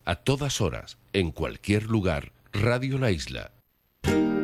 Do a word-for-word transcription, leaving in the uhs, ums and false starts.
A todas horas, en cualquier lugar, Radio La Isla,